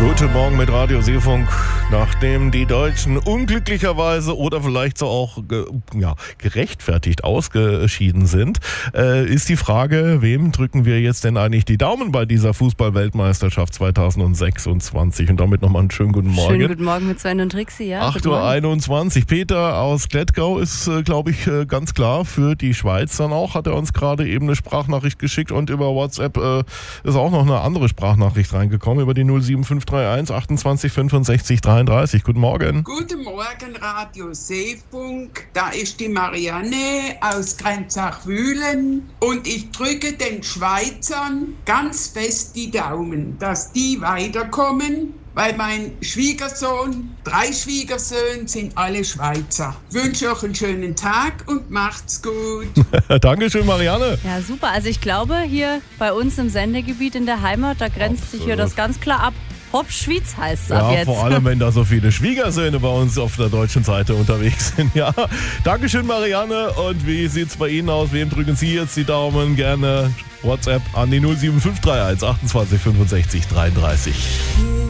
Guten Morgen mit Radio Seefunk. Nachdem die Deutschen unglücklicherweise oder vielleicht so auch gerechtfertigt ausgeschieden sind, ist die Frage, wem drücken wir jetzt denn eigentlich die Daumen bei dieser Fußball-Weltmeisterschaft 2026? Und damit nochmal einen schönen guten Morgen. Schönen guten Morgen mit Sven und Trixi, ja. 8.21 Uhr. Peter aus Klettgau ist, glaube ich, ganz klar für die Schweiz dann auch. Hat er uns gerade eben eine Sprachnachricht geschickt und über WhatsApp ist auch noch eine andere Sprachnachricht reingekommen über die 07531 28 65 33. Guten Morgen. Guten Morgen, Radio Seefunk. Da ist die Marianne aus Grenzach-Wühlen und ich drücke den Schweizern ganz fest die Daumen, dass die weiterkommen, weil mein Schwiegersohn, 3 Schwiegersöhne sind alle Schweizer. Ich wünsche euch einen schönen Tag und macht's gut. Dankeschön, Marianne. Ja, super. Also ich glaube, hier bei uns im Sendegebiet in der Heimat, da grenzt sich hier das ganz klar ab. Hop-Schwyz heißt es ab jetzt. Ja, vor allem, wenn da so viele Schwiegersöhne bei uns auf der deutschen Seite unterwegs sind. Ja, Dankeschön, Marianne. Und wie sieht's bei Ihnen aus? Wem drücken Sie jetzt die Daumen? Gerne WhatsApp an die 07531 28 65 33.